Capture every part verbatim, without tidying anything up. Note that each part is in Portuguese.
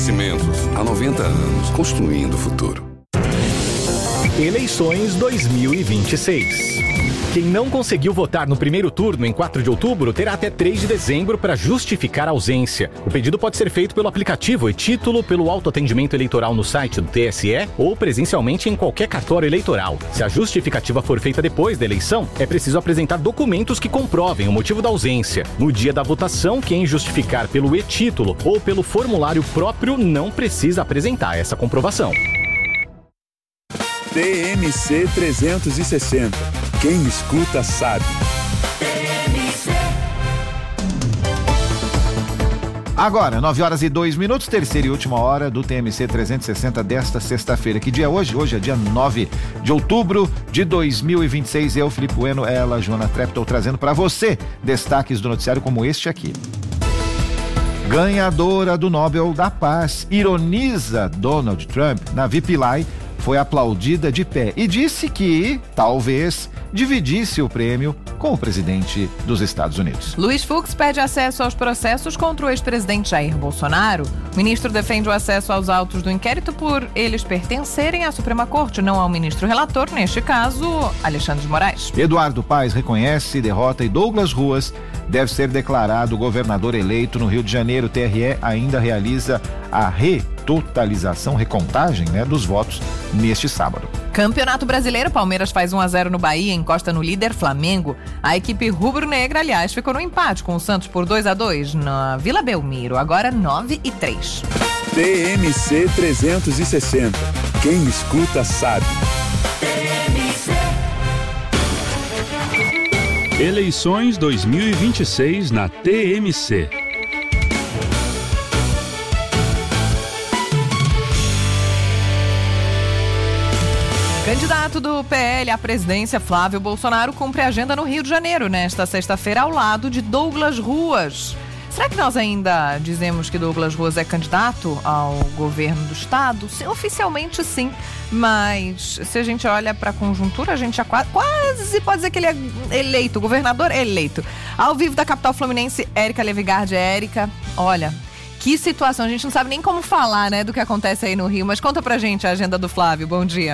Cimentos, há noventa anos, construindo o futuro. Eleições dois mil e vinte e seis. Quem não conseguiu votar no primeiro turno em quatro de outubro terá até três de dezembro para justificar a ausência. O pedido pode ser feito pelo aplicativo e-Título, pelo autoatendimento eleitoral no site do T S E ou presencialmente em qualquer cartório eleitoral. Se a justificativa for feita depois da eleição, é preciso apresentar documentos que comprovem o motivo da ausência. No dia da votação, quem justificar pelo e-Título ou pelo formulário próprio não precisa apresentar essa comprovação. T M C trezentos e sessenta. Quem escuta sabe. Agora, nove horas e dois minutos, terceira e última hora do T M C trezentos e sessenta desta sexta-feira. Que dia é hoje? Hoje é dia nove de outubro de dois mil e vinte e seis. Eu, Felipe Bueno, ela, Joana Trepp, estou trazendo para você destaques do noticiário como este aqui. Ganhadora do Nobel da Paz ironiza Donald Trump na V I P Live, foi aplaudida de pé e disse que, talvez, dividisse o prêmio com o presidente dos Estados Unidos. Luiz Fux pede acesso aos processos contra o ex-presidente Jair Bolsonaro. O ministro defende o acesso aos autos do inquérito por eles pertencerem à Suprema Corte, não ao ministro relator, neste caso, Alexandre de Moraes. Eduardo Paes reconhece derrota e Douglas Ruas deve ser declarado governador eleito no Rio de Janeiro. O T R E ainda realiza a retotalização, recontagem, né, dos votos neste sábado. Campeonato Brasileiro, Palmeiras faz um a zero no Bahia, encosta no líder Flamengo. A equipe rubro-negra, aliás, ficou no empate com o Santos por dois a dois na Vila Belmiro, agora nove e três. T M C trezentos e sessenta. Quem escuta sabe. Eleições dois mil e vinte e seis na T M C. Candidato do P L à presidência, Flávio Bolsonaro, cumpre a agenda no Rio de Janeiro nesta sexta-feira ao lado de Douglas Ruas. Será que nós ainda dizemos que Douglas Ruas é candidato ao governo do estado? Sim, oficialmente sim, mas se a gente olha para a conjuntura, a gente já quase, quase pode dizer que ele é eleito, governador eleito. Ao vivo da capital fluminense, Érica Levigardi. Érica, olha, que situação, a gente não sabe nem como falar, né, do que acontece aí no Rio, mas conta pra gente a agenda do Flávio. Bom dia.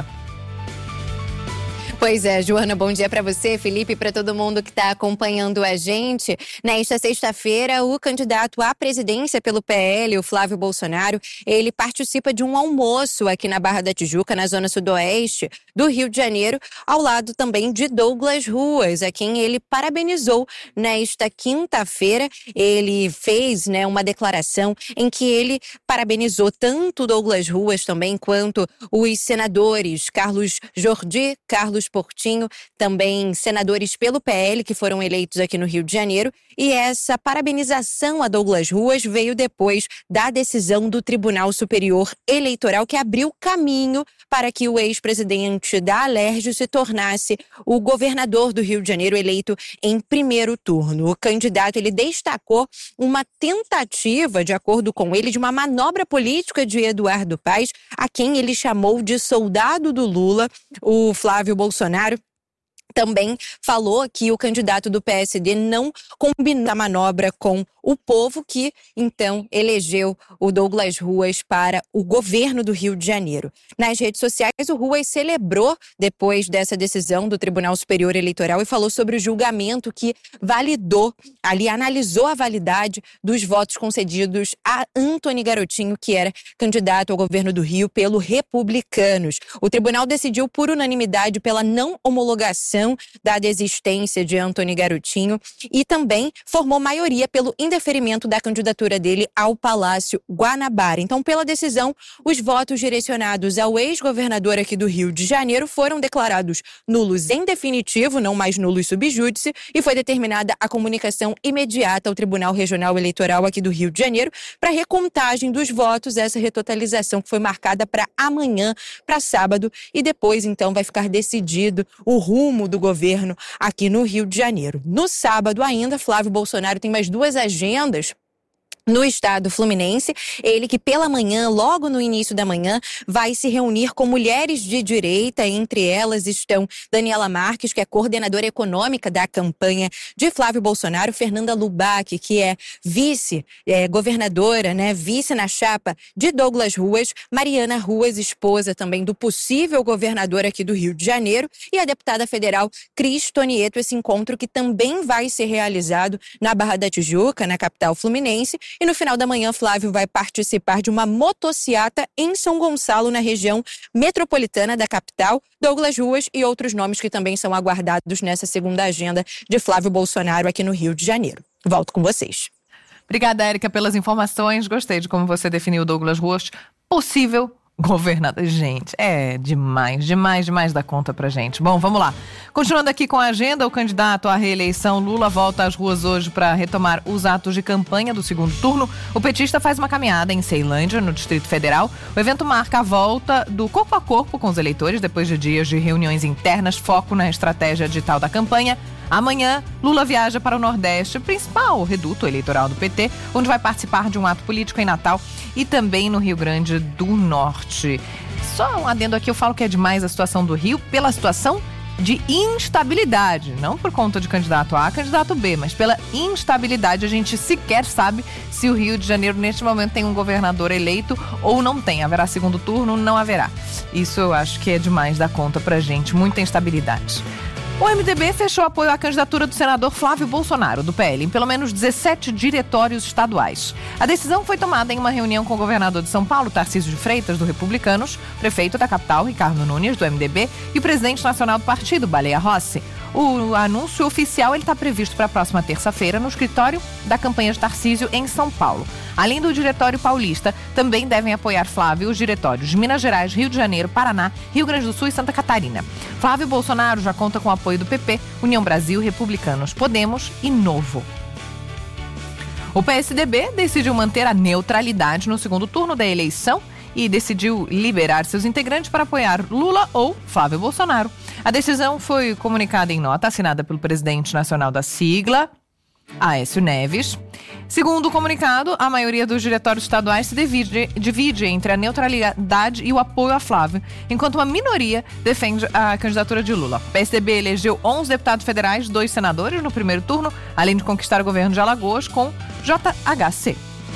Pois é, Joana, bom dia para você, Felipe, e para todo mundo que está acompanhando a gente. Nesta sexta-feira, o candidato à presidência pelo P L, o Flávio Bolsonaro, ele participa de um almoço aqui na Barra da Tijuca, na zona sudoeste do Rio de Janeiro, ao lado também de Douglas Ruas, a quem ele parabenizou nesta quinta-feira. Ele fez, né, uma declaração em que ele parabenizou tanto Douglas Ruas também quanto os senadores Carlos Jordi, Carlos Portinho, também senadores pelo P L que foram eleitos aqui no Rio de Janeiro, e essa parabenização a Douglas Ruas veio depois da decisão do Tribunal Superior Eleitoral que abriu caminho para que o ex-presidente da Alerj se tornasse o governador do Rio de Janeiro eleito em primeiro turno. O candidato, ele destacou uma tentativa, de acordo com ele, de uma manobra política de Eduardo Paes, a quem ele chamou de soldado do Lula. O Flávio Bolsonaro também falou que o candidato do P S D não combinou a manobra com o povo que, então, elegeu o Douglas Ruas para o governo do Rio de Janeiro. Nas redes sociais, o Ruas celebrou depois dessa decisão do Tribunal Superior Eleitoral e falou sobre o julgamento que validou, ali analisou a validade dos votos concedidos a Antony Garotinho, que era candidato ao governo do Rio pelo Republicanos. O tribunal decidiu por unanimidade pela não homologação da desistência de Antony Garotinho e também formou maioria pelo indeferimento da candidatura dele ao Palácio Guanabara. Então, pela decisão, os votos direcionados ao ex-governador aqui do Rio de Janeiro foram declarados nulos em definitivo, não mais nulos sub júdice, e foi determinada a comunicação imediata ao Tribunal Regional Eleitoral aqui do Rio de Janeiro para recontagem dos votos, essa retotalização que foi marcada para amanhã, para sábado, e depois, então, vai ficar decidido o rumo do governo aqui no Rio de Janeiro. No sábado ainda, Flávio Bolsonaro tem mais duas agendas no estado fluminense. Ele que pela manhã, logo no início da manhã, vai se reunir com mulheres de direita. Entre elas estão Daniela Marques, que é coordenadora econômica da campanha de Flávio Bolsonaro, Fernanda Lubac, que é vice-governadora, é, né, vice na chapa de Douglas Ruas, Mariana Ruas, esposa também do possível governador aqui do Rio de Janeiro, e a deputada federal Cris Tonieto. Esse encontro que também vai ser realizado na Barra da Tijuca, na capital fluminense. E no final da manhã, Flávio vai participar de uma motociata em São Gonçalo, na região metropolitana da capital. Douglas Ruas e outros nomes que também são aguardados nessa segunda agenda de Flávio Bolsonaro aqui no Rio de Janeiro. Volto com vocês. Obrigada, Érica, pelas informações. Gostei de como você definiu Douglas Ruas, possível governador. Gente, é demais, demais, demais da conta pra gente. Bom, vamos lá. Continuando aqui com a agenda, o candidato à reeleição Lula volta às ruas hoje para retomar os atos de campanha do segundo turno. O petista faz uma caminhada em Ceilândia, no Distrito Federal. O evento marca a volta do corpo a corpo com os eleitores depois de dias de reuniões internas, foco na estratégia digital da campanha. Amanhã, Lula viaja para o Nordeste, principal reduto eleitoral do P T, onde vai participar de um ato político em Natal e também no Rio Grande do Norte. Só um adendo aqui, eu falo que é demais a situação do Rio pela situação de instabilidade, não por conta de candidato A, candidato B, mas pela instabilidade. A gente sequer sabe se o Rio de Janeiro neste momento tem um governador eleito ou não tem. Haverá segundo turno? Não haverá. Isso eu acho que é demais da conta pra gente, muita instabilidade. O M D B fechou apoio à candidatura do senador Flávio Bolsonaro, do P L, em pelo menos dezessete diretórios estaduais. A decisão foi tomada em uma reunião com o governador de São Paulo, Tarcísio de Freitas, do Republicanos, prefeito da capital, Ricardo Nunes, do M D B, e o presidente nacional do partido, Baleia Rossi. O anúncio oficial está previsto para a próxima terça-feira no escritório da campanha de Tarcísio, em São Paulo. Além do diretório paulista, também devem apoiar Flávio os diretórios de Minas Gerais, Rio de Janeiro, Paraná, Rio Grande do Sul e Santa Catarina. Flávio Bolsonaro já conta com o apoio do P P, União Brasil, Republicanos, Podemos e Novo. O P S D B decidiu manter a neutralidade no segundo turno da eleição e decidiu liberar seus integrantes para apoiar Lula ou Flávio Bolsonaro. A decisão foi comunicada em nota assinada pelo presidente nacional da sigla, Aécio Neves. Segundo o comunicado, a maioria dos diretórios estaduais se divide, divide entre a neutralidade e o apoio a Flávio, enquanto uma minoria defende a candidatura de Lula. O P S D B elegeu onze deputados federais, dois senadores no primeiro turno, além de conquistar o governo de Alagoas com J H C.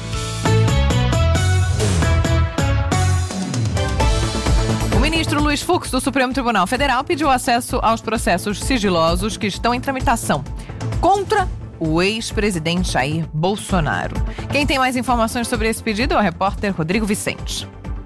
O ministro Luiz Fux, do Supremo Tribunal Federal, pediu acesso aos processos sigilosos que estão em tramitação contra o ex-presidente Jair Bolsonaro. Quem tem mais informações sobre esse pedido é o repórter Rodrigo Vicente.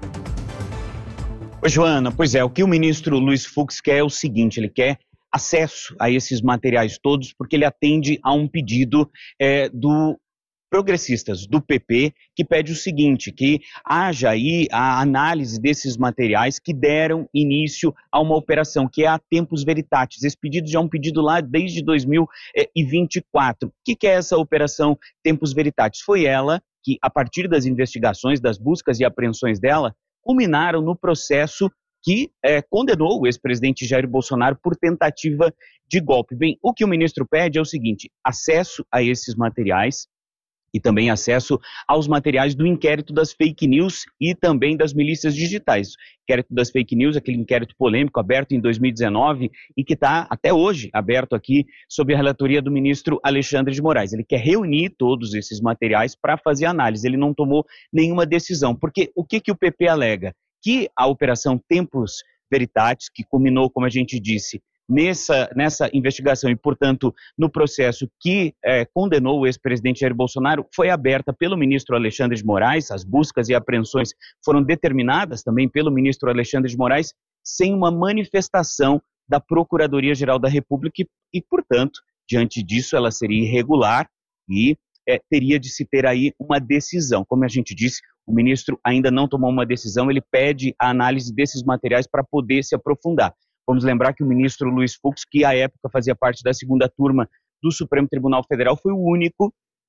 Oi, Joana. Pois é, o que o ministro Luiz Fux quer é o seguinte, ele quer acesso a esses materiais todos, porque ele atende a um pedido é, do progressistas do P P, que pede o seguinte, que haja aí a análise desses materiais que deram início a uma operação, que é a Tempus Veritatis. Esse pedido já é um pedido lá desde dois mil e vinte e quatro. O que, que é essa operação Tempus Veritatis? Foi ela que, a partir das investigações, das buscas e apreensões dela, culminaram no processo que é, condenou o ex-presidente Jair Bolsonaro por tentativa de golpe. Bem, o que o ministro pede é o seguinte, acesso a esses materiais, e também acesso aos materiais do inquérito das fake news e também das milícias digitais. Inquérito das fake news, aquele inquérito polêmico aberto em dois mil e dezenove e que está até hoje aberto aqui sob a relatoria do ministro Alexandre de Moraes. Ele quer reunir todos esses materiais para fazer análise. Ele não tomou nenhuma decisão, porque o que, que o P P alega? Que a operação Tempus Veritatis, que culminou, como a gente disse, Nessa, nessa investigação e, portanto, no processo que é, condenou o ex-presidente Jair Bolsonaro, foi aberta pelo ministro Alexandre de Moraes, as buscas e apreensões foram determinadas também pelo ministro Alexandre de Moraes, sem uma manifestação da Procuradoria-Geral da República e, e, portanto, diante disso, ela seria irregular e é, teria de se ter aí uma decisão. Como a gente disse, o ministro ainda não tomou uma decisão, ele pede a análise desses materiais para poder se aprofundar. Vamos lembrar que o ministro Luiz Fux, que à época fazia parte da segunda turma do Supremo Tribunal Federal, foi o único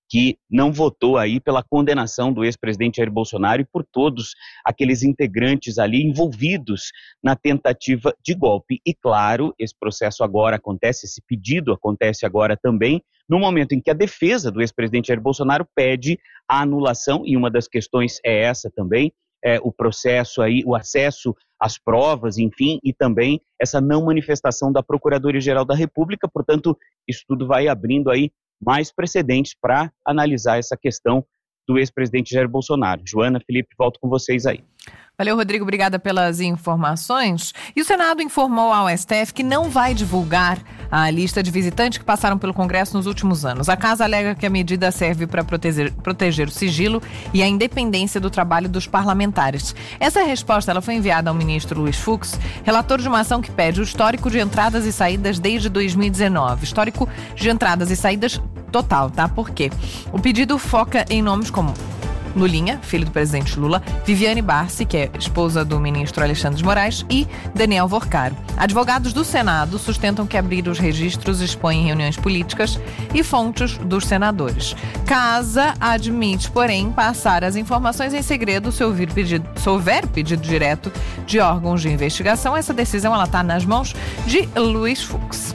que não votou aí pela condenação do ex-presidente Jair Bolsonaro e por todos aqueles integrantes ali envolvidos na tentativa de golpe. E claro, esse processo agora acontece, esse pedido acontece agora também, no momento em que a defesa do ex-presidente Jair Bolsonaro pede a anulação, e uma das questões é essa também, é, o processo aí, o acesso às provas, enfim, e também essa não manifestação da Procuradoria-Geral da República. Portanto, isso tudo vai abrindo aí mais precedentes para analisar essa questão do ex-presidente Jair Bolsonaro. Joana, Felipe, volto com vocês aí. Valeu, Rodrigo, obrigada pelas informações. E o Senado informou ao S T F que não vai divulgar a lista de visitantes que passaram pelo Congresso nos últimos anos. A casa alega que a medida serve para proteger, proteger o sigilo e a independência do trabalho dos parlamentares. Essa resposta ela foi enviada ao ministro Luiz Fux, relator de uma ação que pede o histórico de entradas e saídas desde dois mil e dezenove. Histórico de entradas e saídas total, tá? Por quê? O pedido foca em nomes como Lulinha, filho do presidente Lula, Viviane Barsi, que é esposa do ministro Alexandre de Moraes, e Daniel Vorcaro. Advogados do Senado sustentam que abrir os registros expõe reuniões políticas e fontes dos senadores. Casa admite, porém, passar as informações em segredo se houver pedido, se houver pedido direto de órgãos de investigação. Essa decisão está nas mãos de Luiz Fux.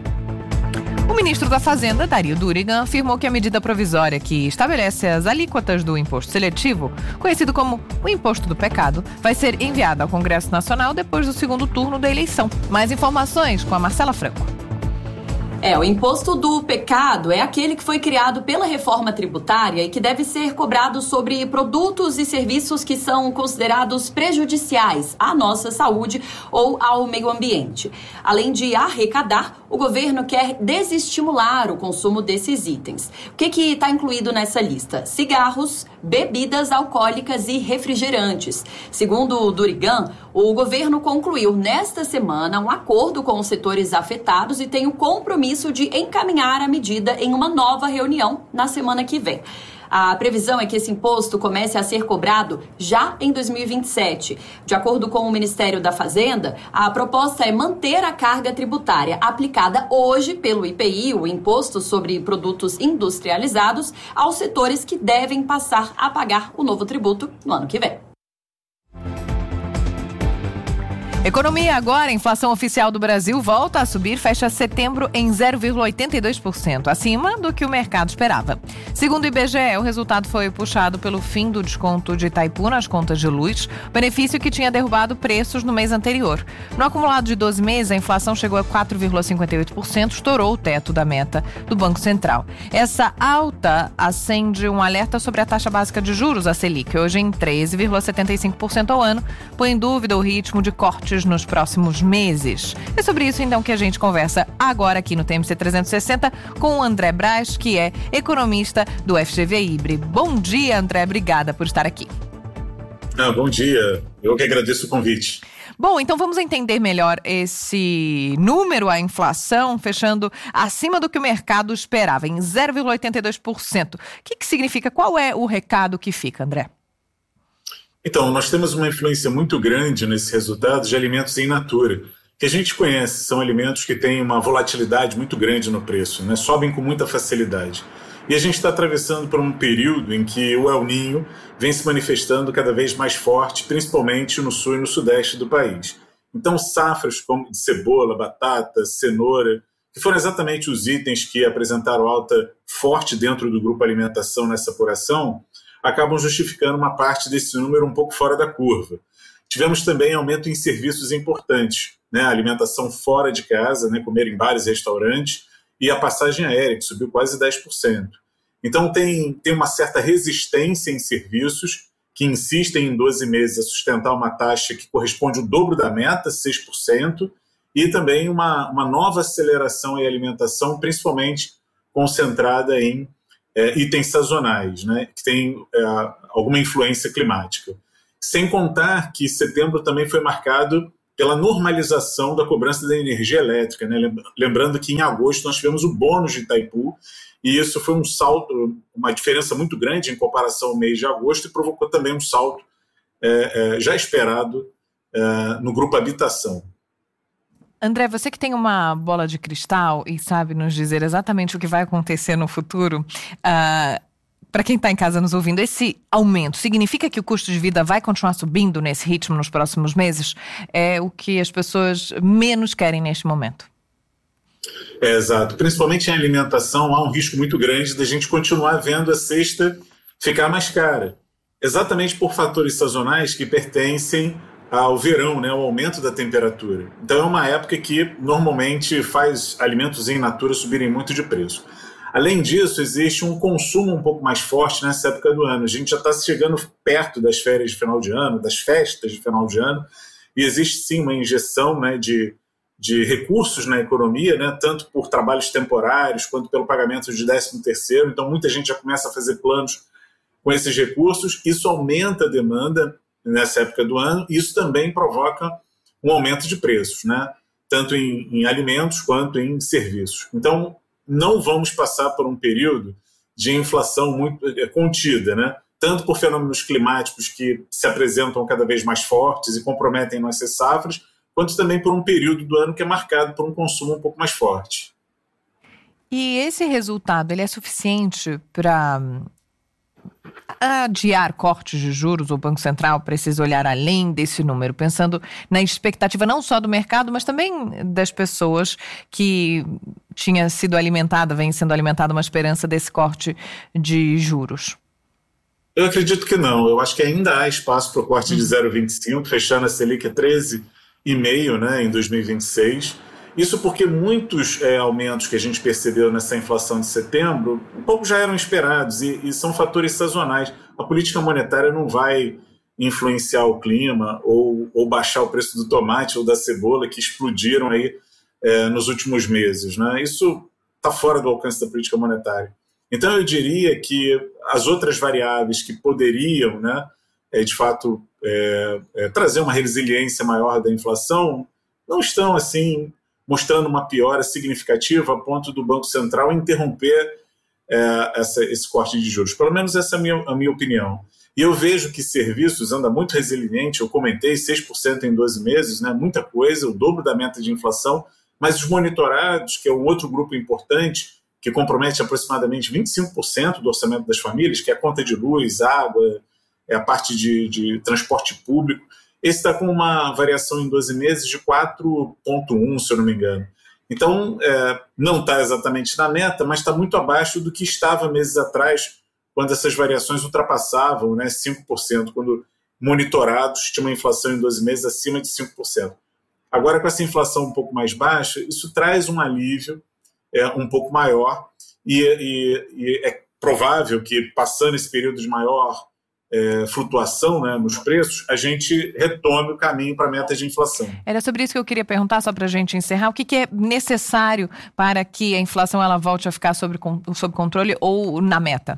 O ministro da Fazenda, Dario Durigan, afirmou que a medida provisória que estabelece as alíquotas do imposto seletivo, conhecido como o imposto do pecado, vai ser enviada ao Congresso Nacional depois do segundo turno da eleição. Mais informações com a Marcela Franco. É, o imposto do pecado é aquele que foi criado pela reforma tributária e que deve ser cobrado sobre produtos e serviços que são considerados prejudiciais à nossa saúde ou ao meio ambiente. Além de arrecadar, o governo quer desestimular o consumo desses itens. O que que está incluído nessa lista? Cigarros, bebidas alcoólicas e refrigerantes. Segundo o Durigan, o governo concluiu nesta semana um acordo com os setores afetados e tem o compromisso de encaminhar a medida em uma nova reunião na semana que vem. A previsão é que esse imposto comece a ser cobrado já em dois mil e vinte e sete. De acordo com o Ministério da Fazenda, a proposta é manter a carga tributária aplicada hoje pelo I P I, o Imposto sobre Produtos Industrializados, aos setores que devem passar a pagar o novo tributo no ano que vem. Economia agora, a inflação oficial do Brasil volta a subir, fecha setembro em zero vírgula oitenta e dois por cento, acima do que o mercado esperava. Segundo o I B G E, o resultado foi puxado pelo fim do desconto de Itaipu nas contas de luz, benefício que tinha derrubado preços no mês anterior. No acumulado de doze meses, a inflação chegou a quatro vírgula cinquenta e oito por cento, estourou o teto da meta do Banco Central. Essa alta acende um alerta sobre a taxa básica de juros, a Selic, hoje em treze vírgula setenta e cinco por cento ao ano, põe em dúvida o ritmo de corte nos próximos meses. É sobre isso então que a gente conversa agora aqui no T M C trezentos e sessenta com o André Braz, que é economista do F G V Ibre. Bom dia, André, obrigada por estar aqui. Ah, bom dia, eu que agradeço o convite. Bom, então vamos entender melhor esse número, a inflação, fechando acima do que o mercado esperava, em zero vírgula oitenta e dois por cento. O que que significa? Qual é o recado que fica, André? Então, nós temos uma influência muito grande nesse resultado de alimentos in natura, que a gente conhece, são alimentos que têm uma volatilidade muito grande no preço, né? Sobem com muita facilidade. E a gente está atravessando por um período em que o El Niño vem se manifestando cada vez mais forte, principalmente no sul e no sudeste do país. Então, safras como de cebola, batata, cenoura, que foram exatamente os itens que apresentaram alta forte dentro do grupo alimentação nessa apuração, acabam justificando uma parte desse número um pouco fora da curva. Tivemos também aumento em serviços importantes, né? A alimentação fora de casa, né? Comer em bares e restaurantes, e a passagem aérea, que subiu quase dez por cento. Então tem, tem uma certa resistência em serviços que insistem em doze meses a sustentar uma taxa que corresponde ao dobro da meta, seis por cento, e também uma, uma nova aceleração em alimentação, principalmente concentrada em É, itens sazonais, né, que têm é, alguma influência climática. Sem contar que setembro também foi marcado pela normalização da cobrança da energia elétrica, né, lembrando que em agosto nós tivemos o bônus de Itaipu, e isso foi um salto, uma diferença muito grande em comparação ao mês de agosto, e provocou também um salto é, é, já esperado é, no grupo habitação. André, você que tem uma bola de cristal e sabe nos dizer exatamente o que vai acontecer no futuro, uh, para quem está em casa nos ouvindo, esse aumento significa que o custo de vida vai continuar subindo nesse ritmo nos próximos meses? É o que as pessoas menos querem neste momento. É, exato. Principalmente em alimentação, há um risco muito grande da gente continuar vendo a cesta ficar mais cara. Exatamente por fatores sazonais que pertencem ao verão, né, ao aumento da temperatura. Então é uma época que normalmente faz alimentos in natura subirem muito de preço. Além disso, existe um consumo um pouco mais forte nessa época do ano. A gente já está chegando perto das férias de final de ano, das festas de final de ano, e existe sim uma injeção, né, de, de recursos na economia, né, tanto por trabalhos temporários quanto pelo pagamento de décimo terceiro. Então muita gente já começa a fazer planos com esses recursos. Isso aumenta a demanda nessa época do ano, e isso também provoca um aumento de preços, né? Tanto em, em alimentos quanto em serviços. Então, não vamos passar por um período de inflação muito é, contida, né? Tanto por fenômenos climáticos que se apresentam cada vez mais fortes e comprometem nossas safras, quanto também por um período do ano que é marcado por um consumo um pouco mais forte. E esse resultado, ele é suficiente para adiar cortes de juros? O Banco Central precisa olhar além desse número, pensando na expectativa não só do mercado, mas também das pessoas que tinha sido alimentada, vem sendo alimentada uma esperança desse corte de juros? Eu acredito que não. Eu acho que ainda há espaço para o corte de zero vírgula vinte e cinco, fechando a Selic a treze vírgula cinco, né, em dois mil e vinte e seis. Isso porque muitos é, aumentos que a gente percebeu nessa inflação de setembro, um pouco já eram esperados e, e são fatores sazonais. A política monetária não vai influenciar o clima ou, ou baixar o preço do tomate ou da cebola que explodiram aí é, nos últimos meses, né? Isso está fora do alcance da política monetária. Então eu diria que as outras variáveis que poderiam, né, é, de fato é, é, trazer uma resiliência maior da inflação não estão assim mostrando uma piora significativa a ponto do Banco Central interromper é, essa, esse corte de juros. Pelo menos essa é a minha, a minha opinião. E eu vejo que serviços anda muito resiliente. Eu comentei seis por cento em doze meses, né, muita coisa, o dobro da meta de inflação, mas os monitorados, que é um outro grupo importante, que compromete aproximadamente vinte e cinco por cento do orçamento das famílias, que é a conta de luz, água, é a parte de, de transporte público, esse está com uma variação em doze meses de quatro vírgula um, se eu não me engano. Então, é, não está exatamente na meta, mas está muito abaixo do que estava meses atrás, quando essas variações ultrapassavam, né, cinco por cento, quando monitorados tinha uma inflação em doze meses acima de cinco por cento. Agora, com essa inflação um pouco mais baixa, isso traz um alívio é, um pouco maior e, e, e é provável que, passando esse período de maior É, flutuação, né, nos preços, a gente retome o caminho para a meta de inflação. Era sobre isso que eu queria perguntar, só para a gente encerrar. O que, que é necessário para que a inflação ela volte a ficar sob, sob controle ou na meta?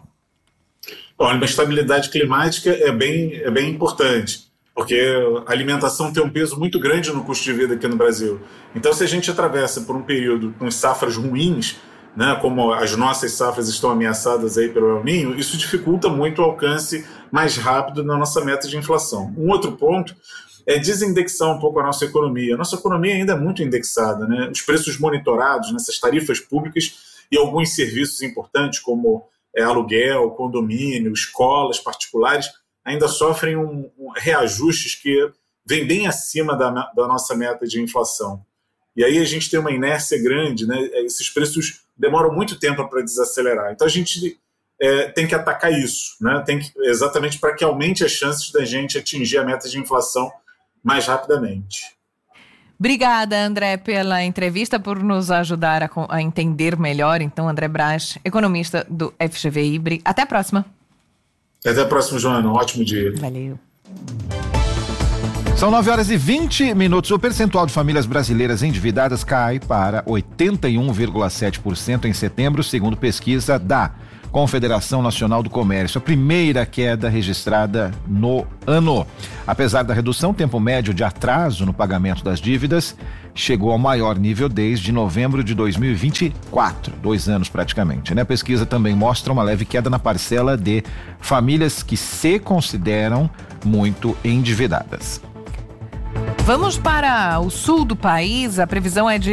Olha, uma estabilidade climática é bem, é bem importante, porque a alimentação tem um peso muito grande no custo de vida aqui no Brasil. Então, se a gente atravessa por um período com safras ruins, né, como as nossas safras estão ameaçadas aí pelo El Niño, isso dificulta muito o alcance mais rápido na nossa meta de inflação. Um outro ponto é desindexar um pouco a nossa economia. A nossa economia ainda é muito indexada, né? Os preços monitorados nessas tarifas públicas e alguns serviços importantes como é, aluguel, condomínio, escolas particulares, ainda sofrem um, um, reajustes que vêm bem acima da, da nossa meta de inflação. E aí a gente tem uma inércia grande, né? Esses preços demoram muito tempo para desacelerar. Então a gente é, tem que atacar isso, né? Tem que, exatamente para que aumente as chances da gente atingir a meta de inflação mais rapidamente. Obrigada, André, pela entrevista, por nos ajudar a, a entender melhor. Então, André Brás, economista do F G V I. Até a próxima. Até a próxima, Joana. Um ótimo dia. Valeu. São nove horas e vinte minutos. O percentual de famílias brasileiras endividadas cai para oitenta e um vírgula sete por cento em setembro, segundo pesquisa da Confederação Nacional do Comércio, a primeira queda registrada no ano. Apesar da redução, o tempo médio de atraso no pagamento das dívidas chegou ao maior nível desde novembro de dois mil e vinte e quatro, dois anos praticamente, né? A pesquisa também mostra uma leve queda na parcela de famílias que se consideram muito endividadas. Vamos para o sul do país. A previsão é de